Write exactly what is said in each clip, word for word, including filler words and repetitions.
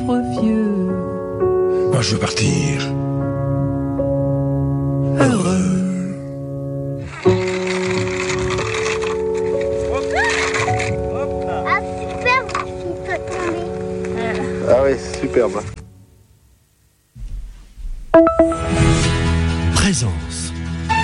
Vieux. Moi, je veux partir. Heureux. Ah, superbe, il peut tomber. Ah oui, superbe. Présence.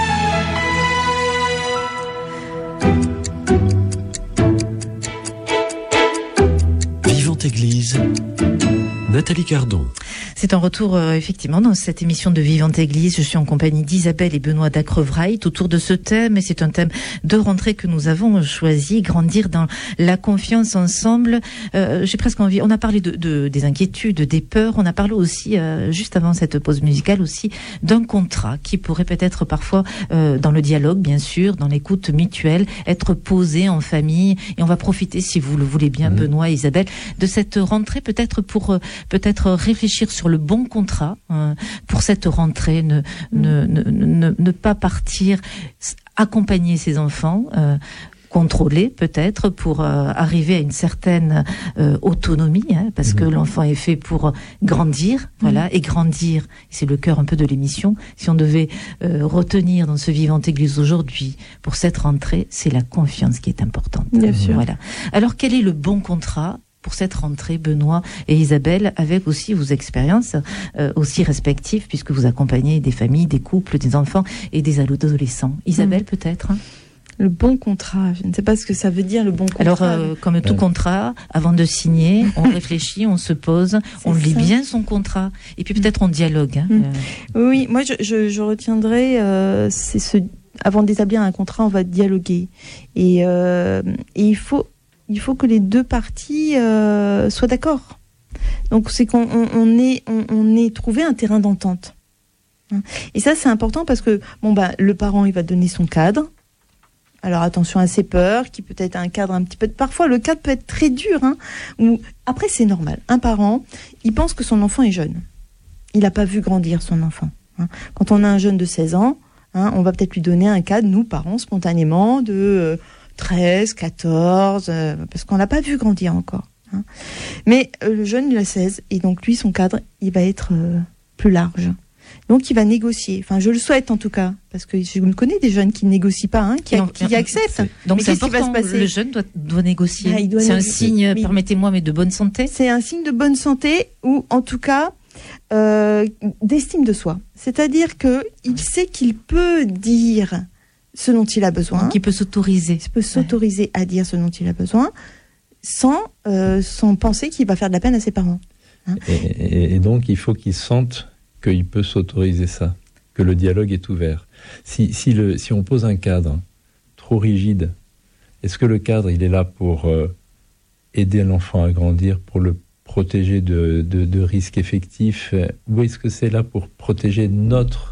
Vivante Église. Nathalie Cardon. C'est un retour euh, effectivement dans cette émission de Vivante Église. Je suis en compagnie d'Isabelle et Benoît d'Acrevraille autour de ce thème, et c'est un thème de rentrée que nous avons choisi, grandir dans la confiance ensemble. Euh, j'ai presque envie, on a parlé de, de des inquiétudes, des peurs, on a parlé aussi, euh, juste avant cette pause musicale aussi, d'un contrat qui pourrait peut-être parfois, euh, dans le dialogue bien sûr, dans l'écoute mutuelle, être posé en famille, et on va profiter, si vous le voulez bien, mmh. Benoît et Isabelle, de cette rentrée peut-être pour euh, peut-être réfléchir sur le bon contrat euh, pour cette rentrée, ne, mmh. ne, ne, ne, ne pas partir, accompagner ses enfants, euh, contrôler peut-être pour euh, arriver à une certaine euh, autonomie, hein, parce mmh. que l'enfant est fait pour grandir, voilà, mmh. et grandir, c'est le cœur un peu de l'émission. Si on devait euh, retenir dans ce Vivante Église aujourd'hui pour cette rentrée, c'est la confiance qui est importante. Bien sûr. Voilà. Alors quel est le bon contrat pour cette rentrée, Benoît et Isabelle, avec aussi vos expériences euh, aussi respectives, puisque vous accompagnez des familles, des couples, des enfants et des adolescents. Isabelle, mmh. peut-être hein? Le bon contrat, je ne sais pas ce que ça veut dire, le bon contrat. Alors, euh, comme tout contrat, avant de signer, on réfléchit, on se pose, on lit bien son contrat, et puis peut-être on dialogue. Hein, mmh. euh. Oui, moi je, je, je retiendrai, euh, c'est ce, avant d'établir un contrat, on va dialoguer. Et, euh, et il faut... il faut que les deux parties euh, soient d'accord. Donc c'est qu'on on, on ait, on, on ait trouvé un terrain d'entente. Et ça c'est important parce que bon bah le parent il va donner son cadre. Alors attention à ses peurs, qui peut être un cadre un petit peu. Parfois le cadre peut être très dur. Hein, ou après c'est normal. Un parent il pense que son enfant est jeune. Il n'a pas vu grandir son enfant. Hein. Quand on a un jeune de seize ans, hein, on va peut-être lui donner un cadre, nous parents spontanément de euh, treize, quatorze, euh, parce qu'on l'a pas vu grandir encore. Hein. Mais euh, le jeune, il a seize, et donc lui, son cadre, il va être euh, plus large. Donc il va négocier. Enfin, je le souhaite en tout cas, parce que je connais des jeunes qui ne négocient pas, hein, qui, a, qui acceptent. Donc mais c'est qu'est-ce qui va se passer ? Le jeune doit, doit négocier. Ah, il doit c'est négocier. un signe, mais, permettez-moi, mais de bonne santé. C'est un signe de bonne santé, ou en tout cas euh, d'estime de soi. C'est-à-dire que il sait qu'il peut dire ce dont il a besoin. Donc il peut s'autoriser. Il peut s'autoriser ouais. à dire ce dont il a besoin sans, euh, sans penser qu'il va faire de la peine à ses parents. Hein et, et, et donc il faut qu'il sente qu'il peut s'autoriser ça, que le dialogue est ouvert. Si, si, le, si on pose un cadre trop rigide, est-ce que le cadre il est là pour euh, aider l'enfant à grandir, pour le protéger de, de, de risques effectifs, ou est-ce que c'est là pour protéger notre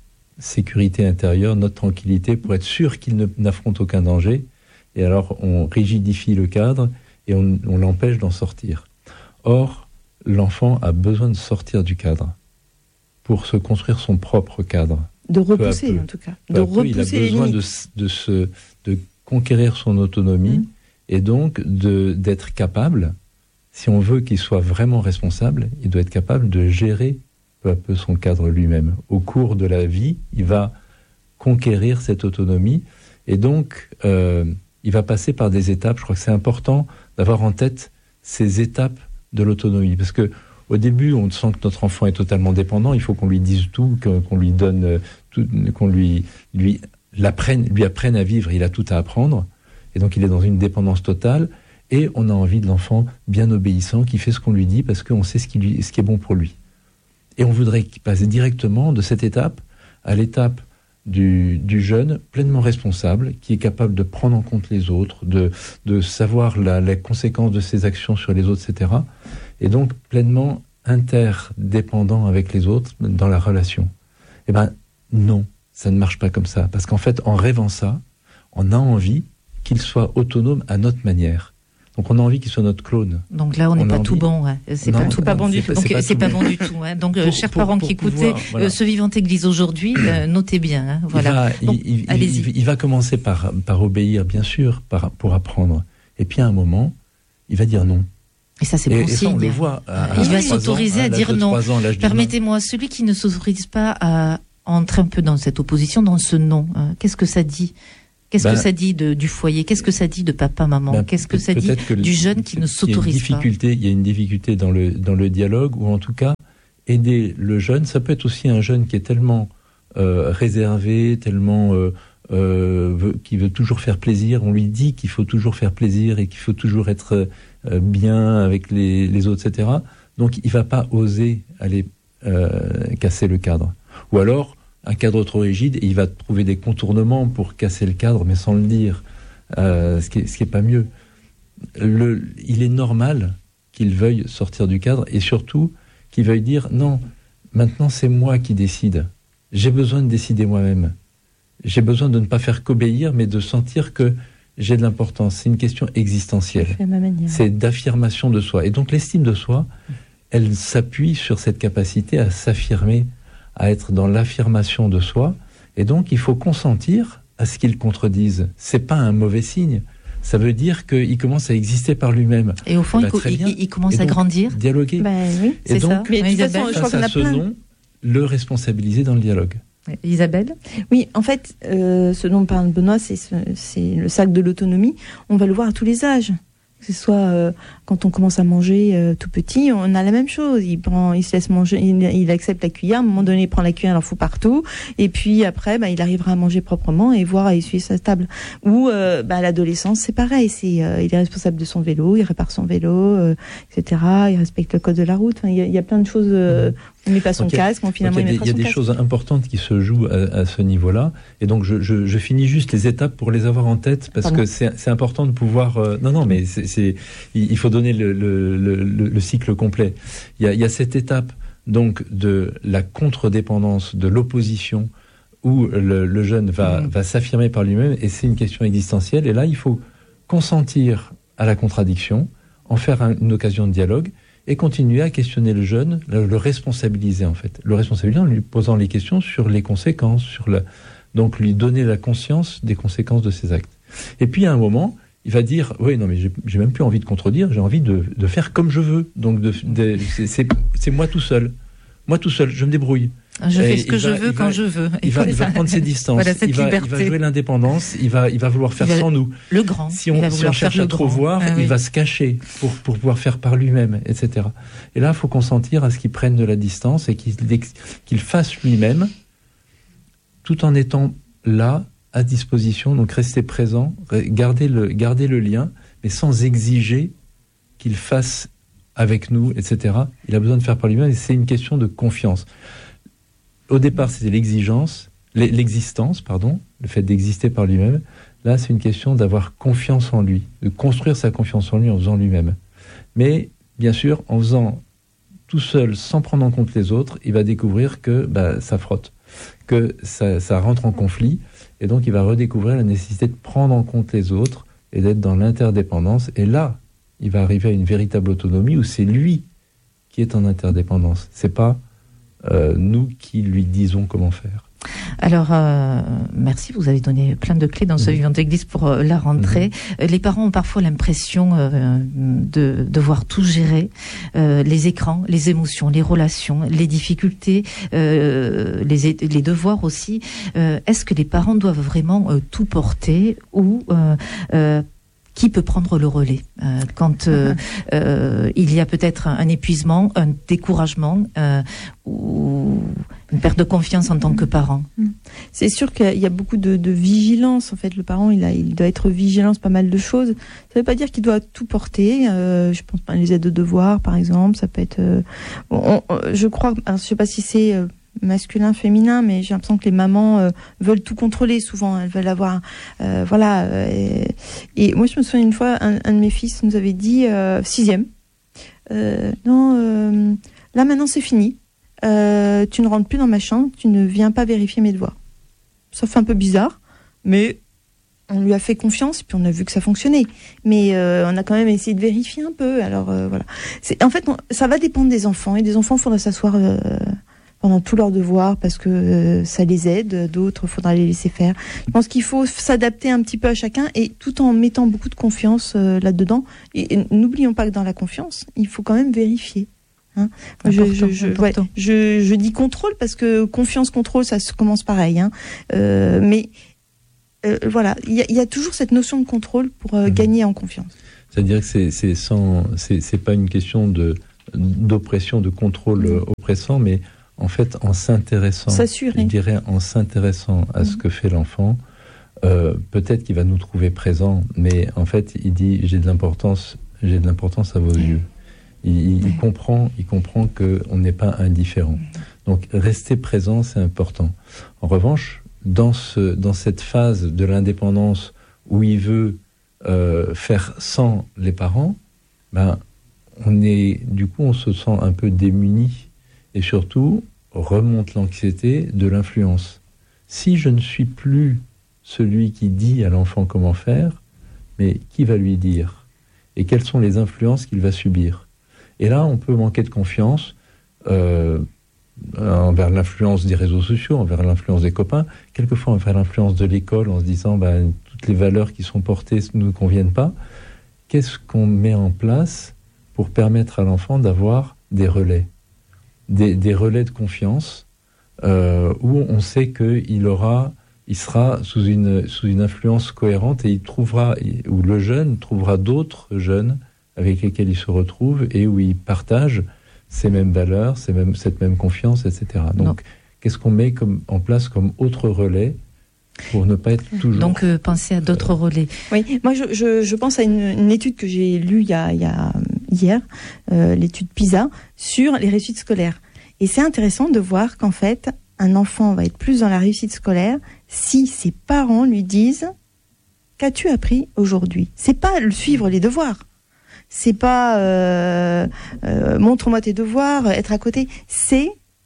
sécurité intérieure, notre tranquillité, pour être sûr qu'il ne, n'affronte aucun danger, et alors on rigidifie le cadre et on, on l'empêche d'en sortir. Or, l'enfant a besoin de sortir du cadre pour se construire son propre cadre. De repousser, en tout cas. Peu de à peu, repousser il a besoin de, de, se, de conquérir son autonomie mmh. et donc de, d'être capable, si on veut qu'il soit vraiment responsable, il doit être capable de gérer peu à peu son cadre lui-même. Au cours de la vie, il va conquérir cette autonomie et donc euh, il va passer par des étapes. Je crois que c'est important d'avoir en tête ces étapes de l'autonomie, parce que au début, on sent que notre enfant est totalement dépendant. Il faut qu'on lui dise tout, qu'on lui donne tout, qu'on lui lui l'apprenne, lui apprenne à vivre. Il a tout à apprendre, et donc il est dans une dépendance totale. Et on a envie de l'enfant bien obéissant, qui fait ce qu'on lui dit parce qu'on sait ce qui lui, ce qui est bon pour lui. Et on voudrait qu'il passe directement de cette étape à l'étape du, du jeune pleinement responsable, qui est capable de prendre en compte les autres, de, de savoir la, la conséquence de ses actions sur les autres, et cetera. Et donc pleinement interdépendant avec les autres dans la relation. Eh ben non, ça ne marche pas comme ça. Parce qu'en fait, en rêvant ça, on a envie qu'il soit autonome à notre manière. Donc on a envie qu'il soit notre clone. Donc là, on n'est pas envie... tout bon. Ouais. C'est non, pas tout pas bon du tout. Donc c'est pas bon du tout. Hein. Donc pour, chers pour, parents pour qui écoutaient voilà. euh, ce Vivante Église aujourd'hui, euh, notez bien. Hein. Voilà. Il va, donc, il, allez-y. Il, il va commencer par par obéir, bien sûr, par, pour apprendre. Et puis à un moment, il va dire non. Et ça, c'est et, bon et ça, signe. on le voit. À, Il à va trois s'autoriser ans, à l'âge dire de non. trois ans, l'âge du Permettez-moi, celui qui ne s'autorise pas à entrer un peu dans cette opposition, dans ce non, euh, qu'est-ce que ça dit? Qu'est-ce ben, que ça dit de, du foyer? Qu'est-ce que ça dit de papa, maman? ben, Qu'est-ce que ça dit que du jeune qui ne s'autorise pas? Il y a une difficulté dans le, dans le dialogue, ou en tout cas, aider le jeune. Ça peut être aussi un jeune qui est tellement euh, réservé, tellement euh, euh, veut, qui veut toujours faire plaisir. On lui dit qu'il faut toujours faire plaisir et qu'il faut toujours être euh, bien avec les, les autres, et cetera. Donc, il va pas oser aller euh, casser le cadre. Ou alors, un cadre trop rigide, et il va trouver des contournements pour casser le cadre, mais sans le dire, euh, ce qui est, ce qui est pas mieux. Le, il est normal qu'il veuille sortir du cadre, et surtout qu'il veuille dire non, maintenant c'est moi qui décide. J'ai besoin de décider moi-même. J'ai besoin de ne pas faire qu'obéir, mais de sentir que j'ai de l'importance. C'est une question existentielle. C'est d'affirmation de soi. Et donc l'estime de soi, elle s'appuie sur cette capacité à s'affirmer, à être dans l'affirmation de soi, et donc il faut consentir à ce qu'il contredise. C'est pas un mauvais signe. Ça veut dire qu'il commence à exister par lui-même. Et au fond, bah, il, il, il commence donc, à grandir. Dialoguer. Ben oui, et donc, ça. Mais de toute façon, je crois face qu'on à a ce plein. nom, le responsabiliser dans le dialogue. Isabelle? Oui, en fait, euh, ce dont parle Benoît, c'est, ce, c'est le sac de l'autonomie. On va le voir à tous les âges. Que ce soit euh, quand on commence à manger euh, tout petit, on a la même chose. Il prend, il se laisse manger, il, il accepte la cuillère. À un moment donné, il prend la cuillère, il en fout partout. Et puis après, bah, il arrivera à manger proprement et voir à essuyer sa table. Ou euh, bah, à l'adolescence, c'est pareil. C'est, euh, il est responsable de son vélo, il répare son vélo, euh, et cetera. Il respecte le code de la route. Enfin, il y a, il y a plein de choses. Euh, on met pas son donc, casque, on finalement il y a, il mettra des, son il y a des casque. choses importantes qui se jouent à, à ce niveau-là. Et donc, je, je, je finis juste les étapes pour les avoir en tête, parce Pardon. que c'est, c'est important de pouvoir. Euh, non, non, mais c'est, c'est, il faut donner le, le, le, le cycle complet. Il y a, il y a cette étape donc de la contre-dépendance, de l'opposition, où le, le jeune va, mmh. va s'affirmer par lui-même, et c'est une question existentielle. Et là, il faut consentir à la contradiction, en faire un, une occasion de dialogue, et continuer à questionner le jeune, le, le responsabiliser en fait. Le responsabiliser en lui posant les questions sur les conséquences, sur la, donc lui donner la conscience des conséquences de ses actes. Et puis à un moment, il va dire, oui, non mais j'ai, j'ai même plus envie de contredire, j'ai envie de, de faire comme je veux. Donc de, de, c'est, c'est, c'est moi tout seul. Moi tout seul, je me débrouille. Je fais et ce que je va, veux quand va, je veux. Il, il, va, il va prendre ses distances. Voilà, cette il, va, liberté. il va jouer l'indépendance. Il va, il va vouloir faire va, sans nous. Le grand. Si on, si on cherche à trop grand. voir, ah, il oui. va se cacher pour, pour pouvoir faire par lui-même, et cetera. Et là, il faut consentir à ce qu'il prenne de la distance et qu'il, qu'il fasse lui-même, tout en étant là, à disposition. Donc rester présent, garder le, garder le lien, mais sans exiger qu'il fasse avec nous, et cetera. Il a besoin de faire par lui-même, et c'est une question de confiance. Au départ, c'était l'exigence, l'existence, pardon, le fait d'exister par lui-même. Là, c'est une question d'avoir confiance en lui, de construire sa confiance en lui en faisant lui-même. Mais, bien sûr, en faisant tout seul, sans prendre en compte les autres, il va découvrir que bah, ça frotte, que ça, ça rentre en conflit, et donc il va redécouvrir la nécessité de prendre en compte les autres et d'être dans l'interdépendance. Et là, il va arriver à une véritable autonomie où c'est lui qui est en interdépendance. C'est pas Euh, nous qui lui disons comment faire. Alors, euh, merci, vous avez donné plein de clés dans ce mmh. Vivante Église pour euh, la rentrée. Mmh. Les parents ont parfois l'impression euh, de devoir tout gérer, euh, les écrans, les émotions, les relations, les difficultés, euh, les, les devoirs aussi. Euh, est-ce que les parents doivent vraiment euh, tout porter ou euh, euh, qui peut prendre le relais euh, quand euh, euh, il y a peut-être un, un épuisement, un découragement euh, ou une perte de confiance en tant que parent? C'est sûr qu'il y a beaucoup de, de vigilance. En fait, le parent, il, a, il doit être vigilant sur pas mal de choses. Ça ne veut pas dire qu'il doit tout porter. Euh, je pense pas les aides de devoirs, par exemple. Ça peut être. Euh, on, on, je crois. Alors, je sais pas si c'est. Euh, masculin, féminin, mais j'ai l'impression que les mamans euh, veulent tout contrôler souvent, elles veulent avoir euh, voilà euh, et, et moi je me souviens une fois un, un de mes fils nous avait dit euh, sixième euh, non euh, là maintenant c'est fini, euh, tu ne rentres plus dans ma chambre, tu ne viens pas vérifier mes devoirs. Ça fait un peu bizarre, mais on lui a fait confiance et puis on a vu que ça fonctionnait, mais euh, on a quand même essayé de vérifier un peu. Alors euh, voilà, c'est, en fait on, ça va dépendre des enfants, et des enfants il faudra s'asseoir euh, pendant tous leurs devoirs parce que euh, ça les aide, d'autres, il faudra les laisser faire. Je pense qu'il faut s'adapter un petit peu à chacun et tout en mettant beaucoup de confiance euh, là-dedans. Et, et n'oublions pas que dans la confiance, il faut quand même vérifier. Hein. Je, important, je, je, important. ouais, je, je dis contrôle parce que confiance, contrôle, ça se commence pareil. Hein. Euh, mais euh, voilà, il y, y a toujours cette notion de contrôle pour euh, mmh. gagner en confiance. C'est-à-dire que c'est, c'est, sans, c'est, c'est pas une question de, d'oppression, de contrôle mmh. oppressant, mais en fait, en s'intéressant, S'assurer. je dirais en s'intéressant à mmh. ce que fait l'enfant, euh, peut-être qu'il va nous trouver présents, mais en fait, il dit j'ai de l'importance, j'ai de l'importance à vos mmh. yeux. Il, il, mmh. il comprend, il comprend que on n'est pas indifférent. Mmh. Donc, rester présent, c'est important. En revanche, dans ce, dans cette phase de l'indépendance où il veut euh, faire sans les parents, ben, on est, du coup, on se sent un peu démuni. Et surtout, remonte l'anxiété de l'influence. Si je ne suis plus celui qui dit à l'enfant comment faire, mais qui va lui dire ? Et quelles sont les influences qu'il va subir ? Et là, on peut manquer de confiance euh, envers l'influence des réseaux sociaux, envers l'influence des copains, quelquefois envers l'influence de l'école, en se disant ben, toutes les valeurs qui sont portées ne nous conviennent pas. Qu'est-ce qu'on met en place pour permettre à l'enfant d'avoir des relais ? Des, des relais de confiance euh, où on sait qu'il aura, il sera sous une, sous une influence cohérente et il trouvera, où le jeune trouvera d'autres jeunes avec lesquels il se retrouve et où il partage ces mêmes valeurs, ces mêmes, cette même confiance, et cetera. Donc, non. Qu'est-ce qu'on met comme, en place comme autre relais pour ne pas être toujours... Donc, euh, penser à d'autres euh... relais. Oui, moi, je, je, je pense à une, une étude que j'ai lue il y a... Il y a... hier, euh, l'étude PISA, sur les réussites scolaires. Et c'est intéressant de voir qu'en fait, un enfant va être plus dans la réussite scolaire si ses parents lui disent « Qu'as-tu appris aujourd'hui ?» C'est pas le suivre les devoirs. C'est pas euh, euh, « Montre-moi tes devoirs », être à côté. C'est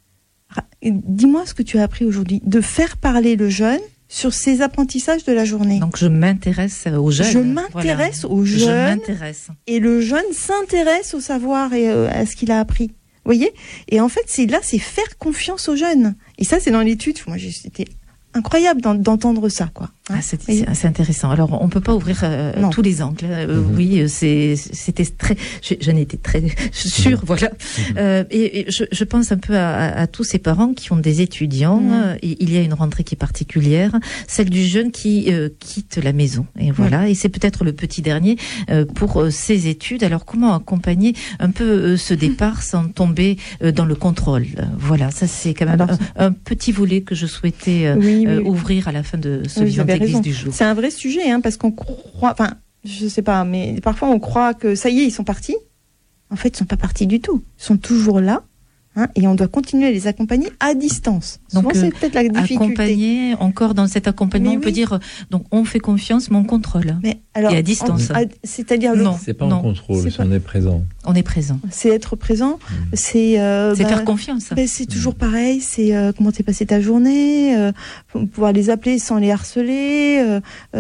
« Dis-moi ce que tu as appris aujourd'hui ». De faire parler le jeune sur ses apprentissages de la journée. Donc je m'intéresse aux jeunes. Je m'intéresse voilà. aux jeunes. Je m'intéresse. Et le jeune s'intéresse au savoir et euh, à ce qu'il a appris. Vous voyez ? Et en fait, c'est là, c'est faire confiance aux jeunes. Et ça, c'est dans l'étude. Moi, c'était incroyable d'entendre ça, quoi. Ah, c'est, c'est intéressant. Alors, on peut pas ouvrir euh, tous les angles. Euh, mm-hmm. Oui, c'est, c'était très. J'en étais très sûre, mm-hmm. voilà. Mm-hmm. Euh, et, et je, je pense un peu à, à, à tous ces parents qui ont des étudiants. Mm-hmm. Et il y a une rentrée qui est particulière, celle du jeune qui euh, quitte la maison. Et voilà. Mm-hmm. Et c'est peut-être le petit dernier euh, pour euh, ses études. Alors, comment accompagner un peu euh, ce départ mm-hmm. sans tomber euh, dans le contrôle ? Voilà, ça c'est quand même Alors, un, un petit volet que je souhaitais euh, oui, oui, euh, oui. ouvrir à la fin de ce oui, Vivante Église du jour. C'est un vrai sujet, hein, parce qu'on croit, enfin, je sais pas, mais parfois on croit que ça y est, ils sont partis. En fait, ils sont pas partis du tout. Ils sont toujours là. Hein, et on doit continuer à les accompagner à distance. Donc, souvent, euh, c'est peut-être la difficulté. Accompagner, encore dans cet accompagnement, mais on oui. peut dire, donc on fait confiance, mais on contrôle. Mais alors, et à distance. On, à, c'est-à-dire non, c'est pas non. en contrôle, c'est, c'est pas... on est présent. On est présent. C'est être présent. Mmh. C'est, euh, c'est bah, faire confiance. Bah, c'est toujours mmh. pareil. C'est euh, comment t'es passé ta journée, euh, pouvoir les appeler sans les harceler. Euh,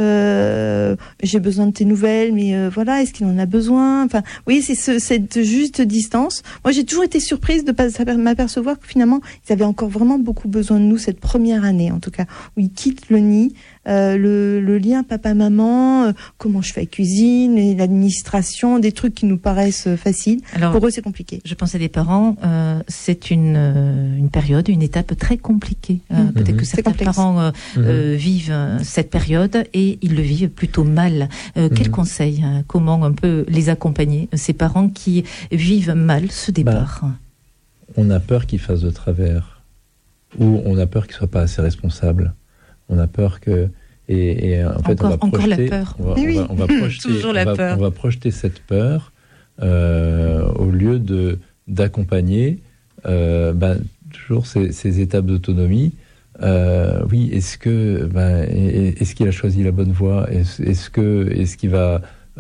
euh, j'ai besoin de tes nouvelles, mais euh, voilà, est-ce qu'il en a besoin ? Enfin, oui, c'est ce, cette juste distance. Moi, j'ai toujours été surprise de pas m'apercevoir que finalement, ils avaient encore vraiment beaucoup besoin de nous cette première année, en tout cas, où ils quittent le nid, euh, le, le lien papa-maman, euh, comment je fais la cuisine, et l'administration, des trucs qui nous paraissent faciles. Alors, pour eux, c'est compliqué. Je pense à des parents, euh, c'est une, euh, une période, une étape très compliquée. Euh, mmh. Peut-être que certains parents euh, mmh. euh, vivent cette période et ils le vivent plutôt mal. Euh, mmh. Quel conseil, hein, comment un peu les accompagner, ces parents qui vivent mal ce départ ? Bah. On a peur qu'il fasse de travers, ou on a peur qu'il soit pas assez responsable. On a peur que et, et en fait encore, on va projeter, la peur. On va, on va, on va projeter, Toujours la on va, peur. on va projeter cette peur euh, au lieu de d'accompagner euh, ben, toujours ces, ces étapes d'autonomie. Euh, oui, est-ce que ben, est-ce qu'il a choisi la bonne voie ? Est-ce, est-ce que est-ce qu'il va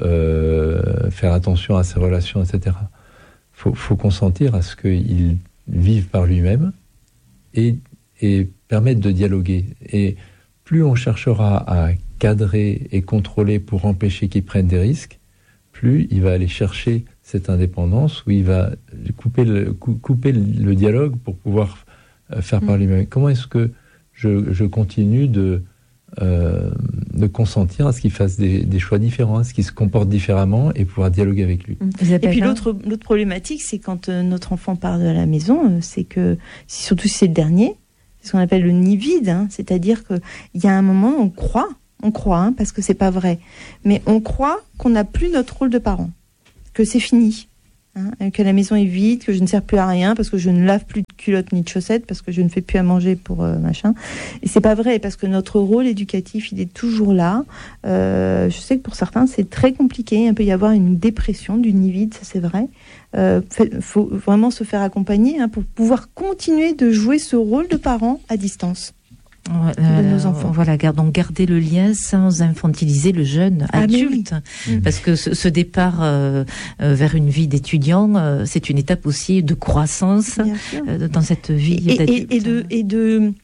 euh, faire attention à ses relations, et cetera. Faut, faut consentir à ce qu'il vive par lui-même et, et permettre de dialoguer. Et plus on cherchera à cadrer et contrôler pour empêcher qu'il prenne des risques, plus il va aller chercher cette indépendance où il va couper le, couper le dialogue pour pouvoir euh, faire parler mmh. Comment est-ce que je, je continue de, euh, de consentir à ce qu'il fasse des, des choix différents, à ce qu'il se comporte différemment et pouvoir dialoguer avec lui. Mmh. Et puis l'autre, l'autre problématique, c'est quand euh, notre enfant part de la maison, euh, c'est que, surtout si c'est le dernier, c'est ce qu'on appelle le nid vide, hein, c'est-à-dire qu'il y a un moment, on croit, on croit, hein, parce que c'est pas vrai, mais on croit qu'on n'a plus notre rôle de parent, que c'est fini. Hein, que la maison est vide, que je ne sers plus à rien parce que je ne lave plus de culottes ni de chaussettes parce que je ne fais plus à manger pour euh, machin. Et c'est pas vrai parce que notre rôle éducatif, il est toujours là. Euh, je sais que pour certains, c'est très compliqué. Il peut y avoir une dépression du nid vide, ça c'est vrai. Euh, faut vraiment se faire accompagner hein, pour pouvoir continuer de jouer ce rôle de parent à distance. Euh, de nos enfants. Voilà, donc garder le lien sans infantiliser le jeune ah adulte, oui. Parce que ce, ce départ euh, vers une vie d'étudiant, euh, c'est une étape aussi de croissance euh, dans cette vie et, d'adulte. Et, et de, et de,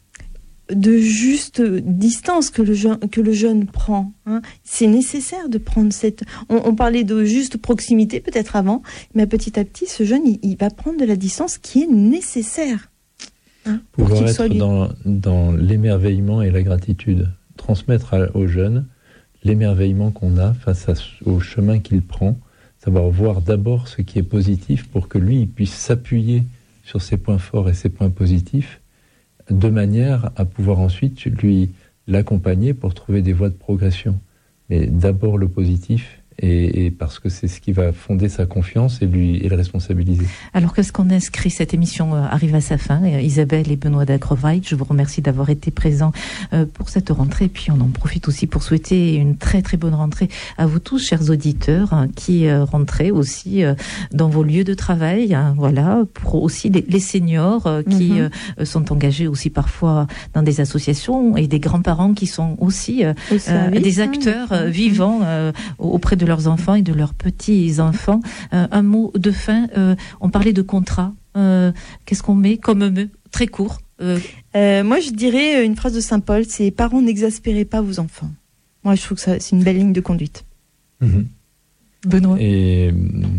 de juste distance que le jeune, que le jeune prend. Hein. C'est nécessaire de prendre cette. On, on parlait de juste proximité peut-être avant, mais petit à petit, ce jeune, il, il va prendre de la distance qui est nécessaire. Hein, pouvoir être dans, dans l'émerveillement et la gratitude, transmettre à, aux jeunes l'émerveillement qu'on a face à, au chemin qu'il prend, savoir voir d'abord ce qui est positif pour que lui il puisse s'appuyer sur ses points forts et ses points positifs de manière à pouvoir ensuite lui l'accompagner pour trouver des voies de progression. Mais d'abord le positif. Et, et parce que c'est ce qui va fonder sa confiance et lui et le responsabiliser. Alors qu'est-ce qu'on inscrit? Cette émission arrive à sa fin. Isabelle et Benoît d'Acrevright, je vous remercie d'avoir été présents pour cette rentrée. Et puis on en profite aussi pour souhaiter une très très bonne rentrée à vous tous, chers auditeurs, qui rentrez aussi dans vos lieux de travail. Voilà, pour aussi les, les seniors qui mm-hmm. sont engagés aussi parfois dans des associations et des grands-parents qui sont aussi euh, des acteurs hein, vivants euh, auprès de leurs enfants et de leurs petits-enfants. Euh, un mot de fin, euh, on parlait de contrat. Euh, qu'est-ce qu'on met comme mot très court euh... Euh, Moi, je dirais une phrase de Saint Paul, c'est « Parents, n'exaspérez pas vos enfants ». Moi, je trouve que ça, c'est une belle ligne de conduite. Mmh. Benoît. Et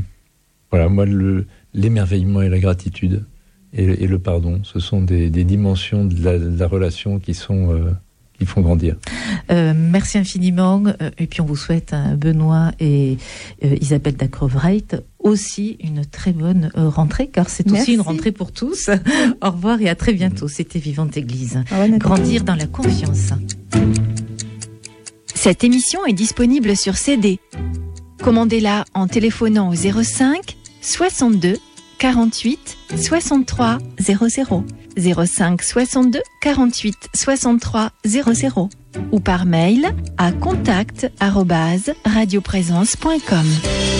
voilà, moi, le, l'émerveillement et la gratitude et, et le pardon, ce sont des, des dimensions de la, de la relation qui sont... Euh, Ils font grandir. Euh, merci infiniment. Euh, et puis on vous souhaite, hein, Benoît et euh, Isabelle d'Acrevright, aussi une très bonne euh, rentrée, car c'est merci. Aussi une rentrée pour tous. Au revoir et à très bientôt. C'était Vivante Église. Ah ouais, grandir dans la confiance. Cette émission est disponible sur C D. Commandez-la en téléphonant au zéro cinq soixante-deux quarante-huit soixante-trois zéro zéro. zéro cinq soixante-deux quarante-huit soixante-trois zéro zéro ou par mail à contact arobase radioprésence point com.